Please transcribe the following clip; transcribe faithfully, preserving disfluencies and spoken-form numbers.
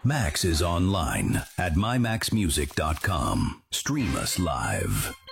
Max is online at my max music dot com. Stream us live.